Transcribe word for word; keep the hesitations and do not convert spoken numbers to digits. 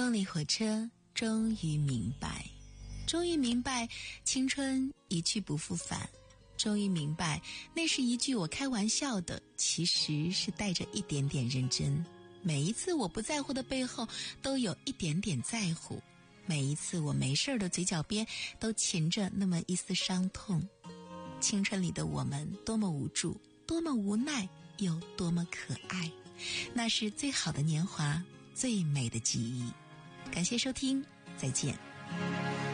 动力火车终于明白，终于明白青春一去不复返，终于明白那是一句我开玩笑的，其实是带着一点点认真。每一次我不在乎的背后都有一点点在乎，每一次我没事的嘴角边都噙着那么一丝伤痛。青春里的我们多么无助，多么无奈，又多么可爱，那是最好的年华，最美的记忆。感谢收听，再见。